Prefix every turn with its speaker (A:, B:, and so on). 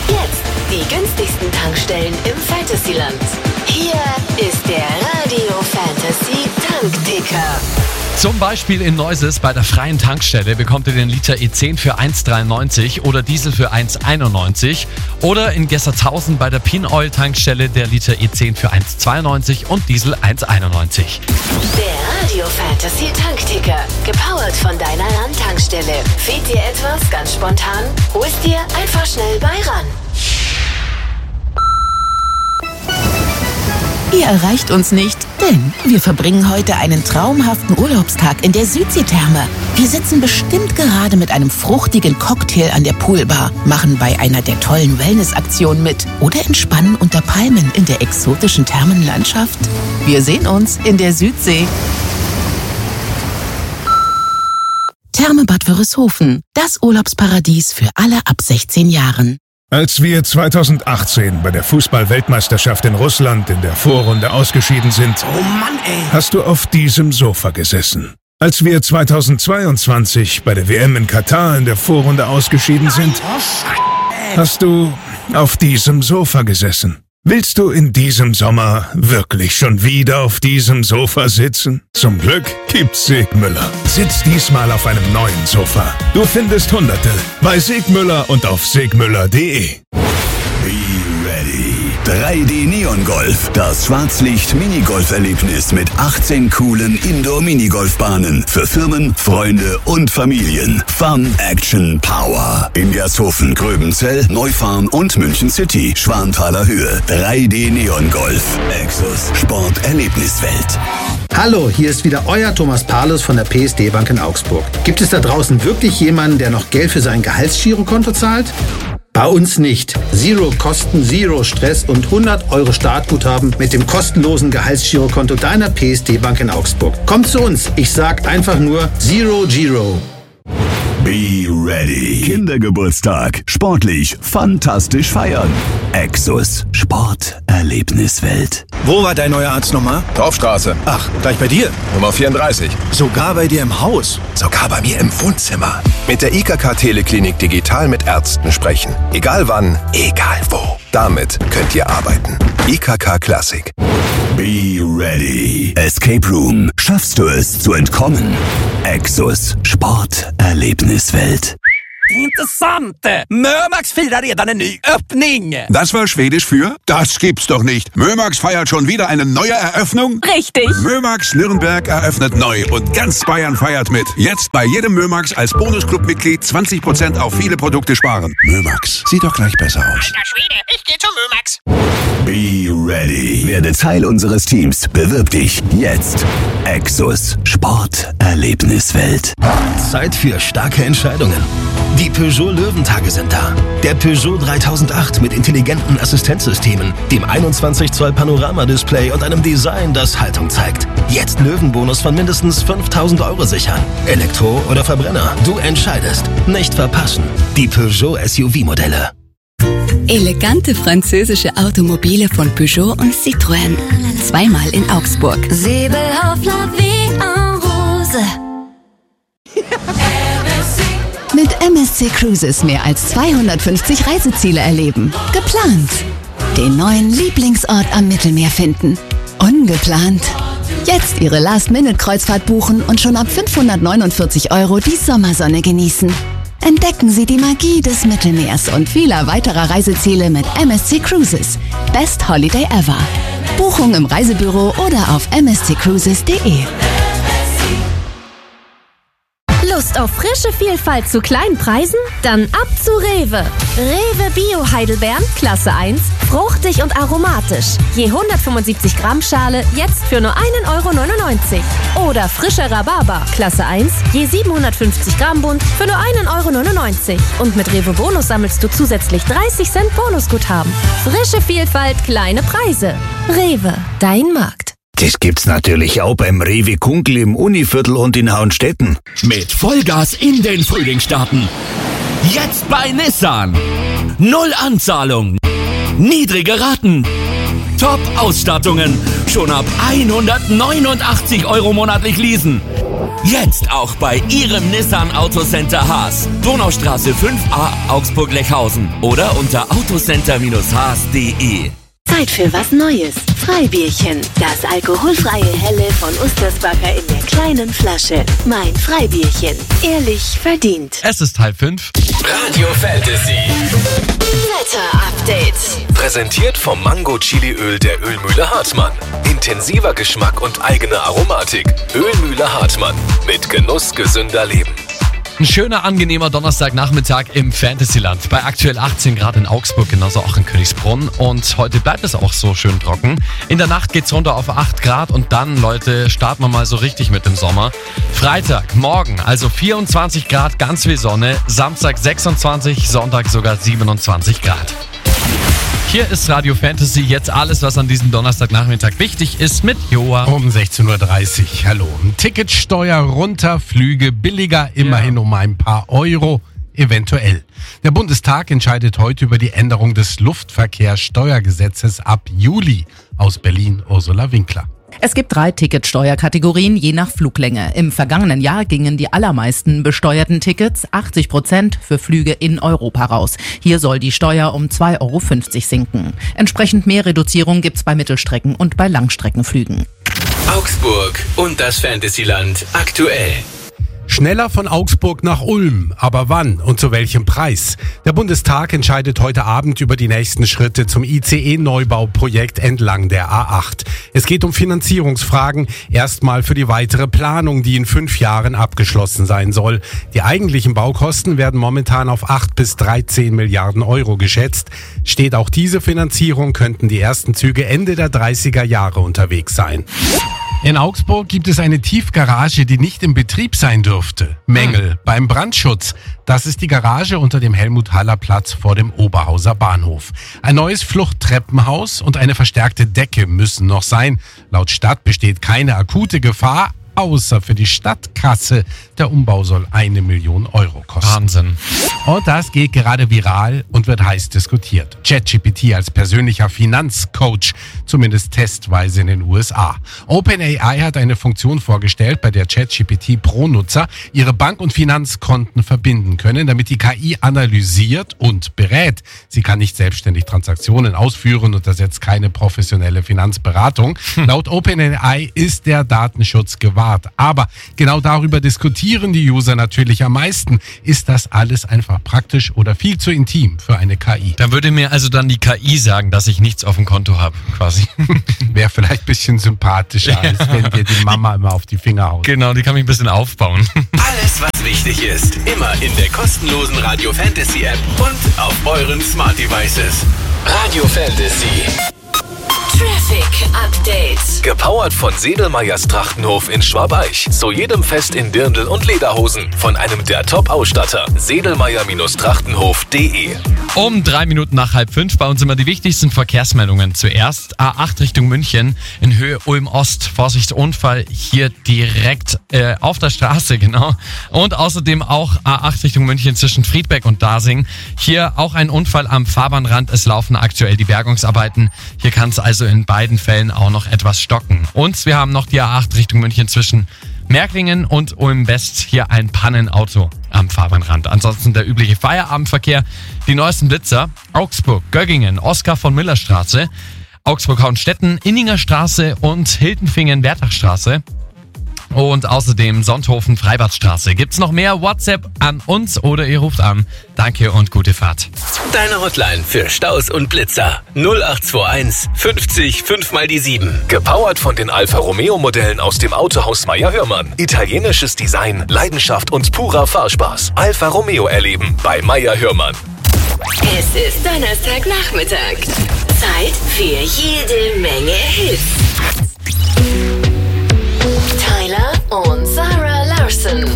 A: Jetzt die günstigsten Tankstellen im Fantasyland. Hier ist der Radio Fantasy Tankticker.
B: Zum Beispiel in Neuses bei der freien Tankstelle bekommt ihr den Liter E10 für 1,93 oder Diesel für 1,91. Oder in Gessertshausen bei der Pin Oil Tankstelle der Liter E10 für 1,92 und Diesel 1,91.
A: Der Radio Fantasy Tankticker, gepowert von deiner Randtankstelle. Fehlt dir etwas ganz spontan? Hol's dir einfach schnell bei Ran.
C: Ihr erreicht uns nicht, denn wir verbringen heute einen traumhaften Urlaubstag in der Südseetherme. Wir sitzen bestimmt gerade mit einem fruchtigen Cocktail an der Poolbar, machen bei einer der tollen Wellnessaktionen mit oder entspannen unter Palmen in der exotischen Thermenlandschaft. Wir sehen uns in der Südsee. Therme Bad Wörishofen, das Urlaubsparadies für alle ab 16 Jahren.
D: Als wir 2018 bei der Fußball-Weltmeisterschaft in Russland in der Vorrunde ausgeschieden sind,
E: oh Mann, ey,
D: hast du auf diesem Sofa gesessen. Als wir 2022 bei der WM in Katar in der Vorrunde ausgeschieden sind, hast du auf diesem Sofa gesessen. Willst du in diesem Sommer wirklich schon wieder auf diesem Sofa sitzen? Zum Glück gibt's Segmüller. Sitz diesmal auf einem neuen Sofa. Du findest Hunderte bei Segmüller und auf segmüller.de.
F: Be ready. 3D Neon Golf, das Schwarzlicht-Minigolf-Erlebnis mit 18 coolen Indoor-Minigolfbahnen für Firmen, Freunde und Familien. Fun, Action, Power. In Gershofen, Gröbenzell, Neufahren und München City, Schwanthaler Höhe. 3D Neon Golf. Exus Sport Erlebniswelt.
G: Hallo, hier ist wieder euer Thomas Paulus von der PSD Bank in Augsburg. Gibt es da draußen wirklich jemanden, der noch Geld für sein Gehaltsgirokonto zahlt? Bei uns nicht. Zero Kosten, Zero Stress und 100 € Startguthaben mit dem kostenlosen Gehaltsgirokonto deiner PSD Bank in Augsburg. Kommt zu uns. Ich sag einfach nur Zero Giro.
F: Be ready. Kindergeburtstag. Sportlich, fantastisch feiern. Exus Sport Erlebniswelt.
E: Wo war dein neuer Arzt nochmal?
H: Dorfstraße.
E: Ach, gleich bei dir?
H: Nummer 34.
E: Sogar bei dir im Haus?
H: Sogar bei mir im Wohnzimmer. Mit der IKK Teleklinik digital mit Ärzten sprechen. Egal wann, egal wo. Damit könnt ihr arbeiten. IKK Classic.
F: Be ready. Escape Room. Schaffst du es zu entkommen? Exus Sport Erlebniswelt.
I: Intressant! Mömax firar redan en ny öppning!
J: Das war Schwedisch für? Das gibt's doch nicht. Mömax feiert schon wieder eine neue Eröffnung?
I: Richtig!
J: Mömax Nürnberg eröffnet neu und ganz Bayern feiert mit. Jetzt bei jedem Mömax als Bonusclub-Mitglied 20% auf viele Produkte sparen. Mömax, sieht doch gleich besser aus.
I: Alter Schwede, ich geh zum Mömax!
F: Be ready. Werde Teil unseres Teams. Bewirb dich jetzt. Exus Sport Erlebniswelt.
E: Zeit für starke Entscheidungen. Die Peugeot Löwentage sind da. Der Peugeot 3008 mit intelligenten Assistenzsystemen, dem 21 Zoll Panoramadisplay und einem Design, das Haltung zeigt. Jetzt Löwenbonus von mindestens 5.000 € sichern. Elektro oder Verbrenner, du entscheidest. Nicht verpassen. Die Peugeot SUV-Modelle.
K: Elegante französische Automobile von Peugeot und Citroën. Zweimal in Augsburg.
L: Säbel auf la vie en rose.
K: Mit MSC Cruises mehr als 250 Reiseziele erleben. Geplant. Den neuen Lieblingsort am Mittelmeer finden. Ungeplant. Jetzt Ihre Last-Minute-Kreuzfahrt buchen und schon ab 549 € die Sommersonne genießen. Entdecken Sie die Magie des Mittelmeers und vieler weiterer Reiseziele mit MSC Cruises. Best Holiday ever. Buchung im Reisebüro oder auf msccruises.de.
M: Lust auf frische Vielfalt zu kleinen Preisen? Dann ab zu Rewe. Rewe Bio Heidelbeeren, Klasse 1, fruchtig und aromatisch. Je 175 Gramm Schale, jetzt für nur 1,99 €. Oder frischer Rhabarber, Klasse 1, je 750 Gramm Bund, für nur 1,99 €. Und mit Rewe Bonus sammelst du zusätzlich 30 Cent Bonusguthaben. Frische Vielfalt, kleine Preise. Rewe, dein Markt.
N: Das gibt's natürlich auch beim Rewe Kunkel im Univiertel und in Hauenstetten.
O: Mit Vollgas in den Frühling starten. Jetzt bei Nissan. Null Anzahlung. Niedrige Raten. Top-Ausstattungen. Schon ab 189 € monatlich leasen. Jetzt auch bei Ihrem Nissan Autocenter Haas. Donaustraße 5a Augsburg-Lechhausen oder unter autocenter-haas.de.
A: Zeit für was Neues. Freibierchen. Das alkoholfreie Helle von Ustersbacher in der kleinen Flasche. Mein Freibierchen. Ehrlich verdient.
B: Es ist 4:30.
H: Radio Fantasy.
A: Wetter-Update.
H: Präsentiert vom Mango-Chili-Öl der Ölmühle Hartmann. Intensiver Geschmack und eigene Aromatik. Ölmühle Hartmann. Mit Genuss gesünder Leben.
B: Ein schöner, angenehmer Donnerstagnachmittag im Fantasyland. Bei aktuell 18 Grad in Augsburg, genauso auch in Königsbrunn. Und heute bleibt es auch so schön trocken. In der Nacht geht's runter auf 8 Grad und dann, Leute, starten wir mal so richtig mit dem Sommer. Freitag, morgen, also 24 Grad, ganz viel Sonne. Samstag 26, Sonntag sogar 27 Grad. Hier ist Radio Fantasy, jetzt alles, was an diesem Donnerstagnachmittag wichtig ist, mit Joa.
P: Um 16.30 Uhr, hallo. Ticketsteuer runter, Flüge billiger, immerhin um ein paar Euro, eventuell. Der Bundestag entscheidet heute über die Änderung des Luftverkehrssteuergesetzes ab Juli. Aus Berlin, Ursula Winkler.
C: Es gibt 3 Ticketsteuerkategorien je nach Fluglänge. Im vergangenen Jahr gingen die allermeisten besteuerten Tickets, 80%, für Flüge in Europa raus. Hier soll die Steuer um 2,50 Euro sinken. Entsprechend mehr Reduzierung gibt's bei Mittelstrecken- und bei Langstreckenflügen.
H: Augsburg und das Fantasyland aktuell.
P: Schneller von Augsburg nach Ulm. Aber wann und zu welchem Preis? Der Bundestag entscheidet heute Abend über die nächsten Schritte zum ICE-Neubauprojekt entlang der A8. Es geht um Finanzierungsfragen, erstmal für die weitere Planung, die in 5 Jahren abgeschlossen sein soll. Die eigentlichen Baukosten werden momentan auf 8 bis 13 Milliarden Euro geschätzt. Steht auch diese Finanzierung, könnten die ersten Züge Ende der 30er Jahre unterwegs sein. In Augsburg gibt es eine Tiefgarage, die nicht in Betrieb sein dürfte. Mängel beim Brandschutz. Das ist die Garage unter dem Helmut-Haller-Platz vor dem Oberhauser Bahnhof. Ein neues Fluchttreppenhaus und eine verstärkte Decke müssen noch sein. Laut Stadt besteht keine akute Gefahr, außer für die Stadtkasse. Der Umbau soll 1 Million Euro kosten.
B: Wahnsinn.
P: Und das geht gerade viral und wird heiß diskutiert. ChatGPT als persönlicher Finanzcoach, zumindest testweise in den USA. OpenAI hat eine Funktion vorgestellt, bei der ChatGPT Pro-Nutzer ihre Bank- und Finanzkonten verbinden können, damit die KI analysiert und berät. Sie kann nicht selbstständig Transaktionen ausführen und ersetzt keine professionelle Finanzberatung. Laut OpenAI ist der Datenschutz gewahrt. Aber genau darüber diskutieren die User natürlich am meisten. Ist das alles einfach praktisch oder viel zu intim für eine KI?
B: Da würde mir also dann die KI sagen, dass ich nichts auf dem Konto habe, quasi.
P: Wäre vielleicht ein bisschen sympathischer, als wenn dir die Mama immer auf die Finger haut.
B: Genau, die kann mich ein bisschen aufbauen.
H: Alles, was wichtig ist, immer in der kostenlosen Radio Fantasy App und auf euren Smart Devices. Radio Fantasy.
A: Traffic Update.
H: Gepowert von Sedelmeyers Trachtenhof in Schwabeich. Zu jedem Fest in Dirndl und Lederhosen. Von einem der Top-Ausstatter. Sedelmeyer-Trachtenhof.de.
B: Um 3 Minuten nach 4:30 bei uns immer die wichtigsten Verkehrsmeldungen. Zuerst A8 Richtung München in Höhe Ulm-Ost. Vorsicht, Unfall hier direkt auf der Straße, genau. Und außerdem auch A8 Richtung München zwischen Friedberg und Dasing. Hier auch ein Unfall am Fahrbahnrand. Es laufen aktuell die Bergungsarbeiten. Hier kann es also in beiden Fällen auch noch etwas stocken. Und wir haben noch die A8 Richtung München zwischen Märklingen und Ulm West. Hier ein Pannenauto am Fahrbahnrand. Ansonsten der übliche Feierabendverkehr. Die neuesten Blitzer. Augsburg, Göggingen, Oskar von Miller Straße, Augsburg-Hauenstetten, Inninger Straße und Hiltenfingen-Wertachstraße. Und außerdem Sonthofen, Freibadstraße. Gibt's noch mehr? WhatsApp an uns oder ihr ruft an. Danke und gute Fahrt.
H: Deine Hotline für Staus und Blitzer. 0821 50 5 mal die 7. Gepowert von den Alfa Romeo Modellen aus dem Autohaus Meyer-Hörmann. Italienisches Design, Leidenschaft und purer Fahrspaß. Alfa Romeo erleben bei Meyer-Hörmann.
A: Es ist Donnerstagnachmittag. Zeit für jede Menge Hits.